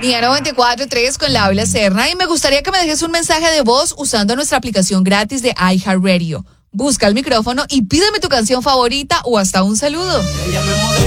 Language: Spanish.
Línea 94.3 con la habla Serna y me gustaría que me dejes un mensaje de voz usando nuestra aplicación gratis de iHeartRadio. Busca el micrófono y pídeme tu canción favorita o hasta un saludo.